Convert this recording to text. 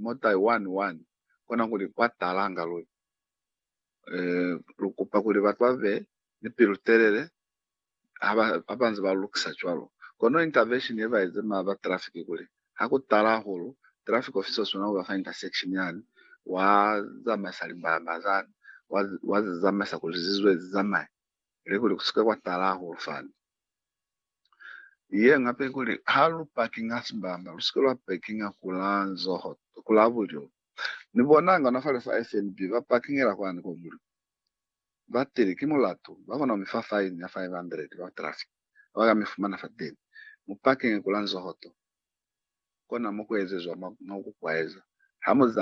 mota 1 kona kuli kwatalanga lo lukupa kuli batwave ni piruterere abanzi balukisa chwalo kono intervention yeba izema ba traffic kuli hakutala holo traffic officers wana wa intersection yani wazama salimbamba zani wazama sakulizizwe zama rekuli kusika kwatala holo fani iye ngape kuli halu parking asimbamba lusikelwa parking akulanzo kulabulyo nibonanga nafale fa FNB va parking era kwani komuli bateri kimulato bavona mifa fine ya 500 va traffic waga mifumana fa 10 mu parking kulanzo hoto kona mukwezezwa makukweza hamuza